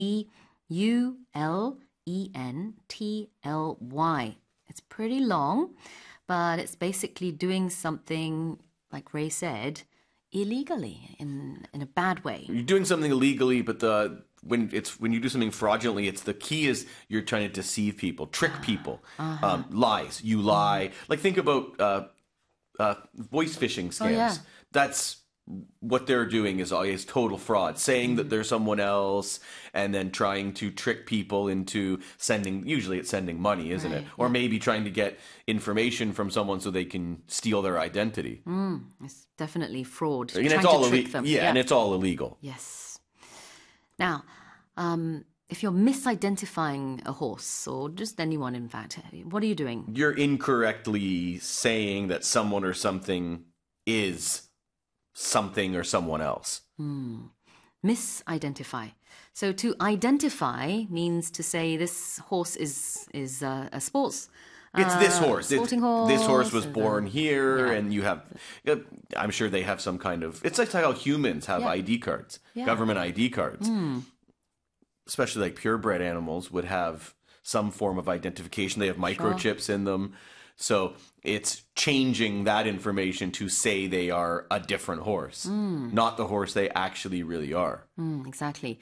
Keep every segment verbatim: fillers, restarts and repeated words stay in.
E U L E N T L Y. It's pretty long, but it's basically doing something, like Ray said, illegally, in, in a bad way. You're doing something illegally, but the when it's when you do something fraudulently, it's the key is you're trying to deceive people, trick people, uh-huh. um, lies. You lie. Mm. Like think about uh, uh, voice phishing scams. Oh, yeah. That's what they're doing is always total fraud, saying that they're someone else and then trying to trick people into sending, usually it's sending money, isn't right, it? Or yeah. maybe trying to get information from someone so they can steal their identity. Mm, it's definitely fraud. And it's all ille- yeah, yeah, and it's all illegal. Yes. Now, um, if you're misidentifying a horse or just anyone, in fact, what are you doing? You're incorrectly saying that someone or something is something or someone else. Hmm. Misidentify. So to identify means to say this horse is is uh, a sports. It's this uh, horse. Sporting it's, horse. This horse was born here, yeah. and you have. I'm sure they have some kind of. It's like how humans have yeah. I D cards, yeah. government I D cards. Mm. Especially like purebred animals would have some form of identification. They have microchips sure. in them. So it's changing that information to say they are a different horse, mm. not the horse they actually really are. Mm, exactly.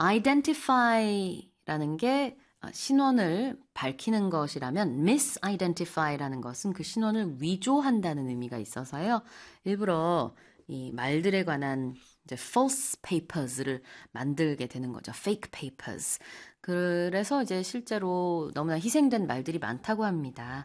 Identify라는 게 신원을 밝히는 것이라면 misidentify라는 것은 그 신원을 위조한다는 의미가 있어서요. 일부러 이 말들에 관한 이제 false papers를 만들게 되는 거죠. fake papers. 그래서 이제 실제로 너무나 희생된 말들이 많다고 합니다.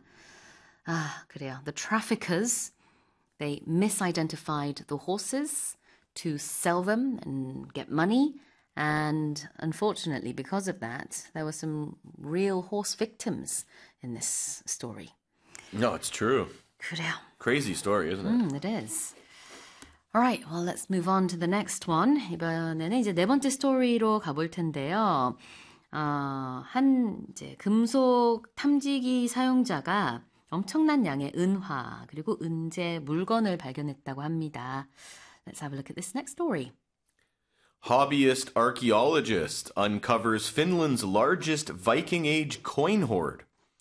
아, 그래요. The traffickers, they misidentified the horses to sell them and get money. And unfortunately, because of that, there were some real horse victims in this story. No, it's true. 그래요. Crazy story, isn't it? Mm, it is. All right, well, let's move on to the next one. 이번에는 이제 네 번째 스토리로 가볼 텐데요. 어, 한 이제 금속 탐지기 사용자가 엄청난 양의 은화 그리고 은재 물건을 발견했다고 합니다. Let's have a look at this next story. Hobbyist archaeologist uncovers Finland's largest Viking Age coin hoard.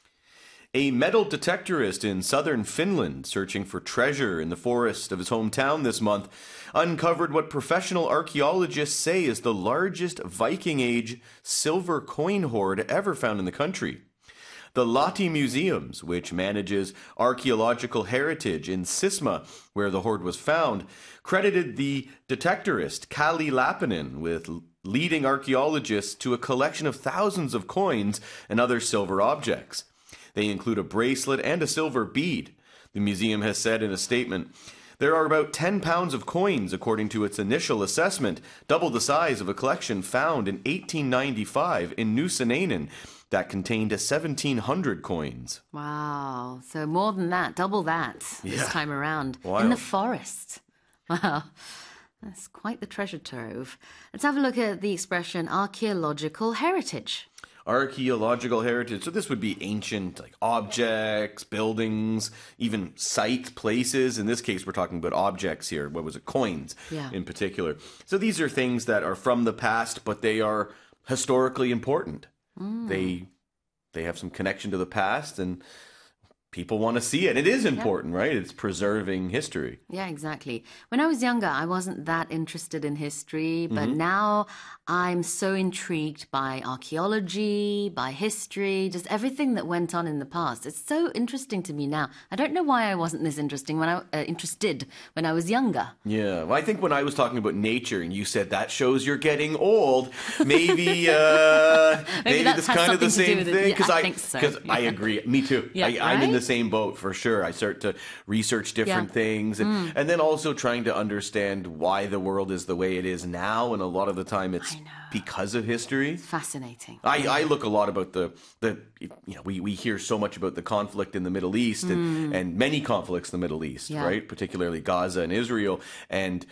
A metal detectorist in southern Finland, searching for treasure in the forest of his hometown this month, uncovered what professional archaeologists say is the largest Viking Age silver coin hoard ever found in the country. The Lahti Museums, which manages archaeological heritage in Sisma, where the hoard was found, credited the detectorist Kali Lappinen with leading archaeologists to a collection of thousands of coins and other silver objects. They include a bracelet and a silver bead. The museum has said in a statement, there are about ten pounds of coins, according to its initial assessment, double the size of a collection found in eighteen ninety-five in Nuusinainen that contained seventeen hundred coins. Wow. So more than that, double that this yeah. time around. Wild. In the forest. Wow. That's quite the treasure trove. Let's have a look at the expression archaeological heritage. Archaeological heritage. So this would be ancient like objects, buildings, even sites, places. In this case, we're talking about objects here. What was it? Coins yeah. in particular. So these are things that are from the past, but they are historically important. Mm. They they have some connection to the past and people want to see it. It is important, yeah. right? It's preserving history. Yeah, exactly. When I was younger, I wasn't that interested in history, but mm-hmm. now I'm so intrigued by archaeology, by history, just everything that went on in the past. It's so interesting to me now. I don't know why I wasn't this interesting when I uh, interested when I was younger. Yeah, well, I think when I was talking about nature and you said that shows you're getting old, maybe uh, maybe, maybe that's that's kind of the same thing. Because I, I think so. Because yeah. I agree. Me too. Yeah, I, right? I'm in the same boat for sure. I start to research different yeah. things and, mm. and then also trying to understand why the world is the way it is now. And a lot of the time it's because of history. It's fascinating. I, yeah. I look a lot about the, the you know, we, we hear so much about the conflict in the Middle East and, mm. and many conflicts in the Middle East, yeah. right? Particularly Gaza and Israel, and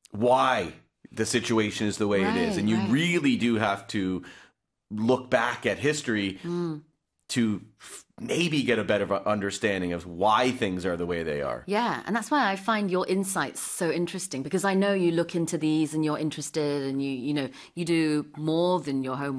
why the situation is the way right, it is. And you right. really do have to look back at history mm. to f- maybe get a better understanding of why things are the way they are. Yeah, and that's why I find your insights so interesting because I know you look into these and you're interested and you you know you do more than your homework.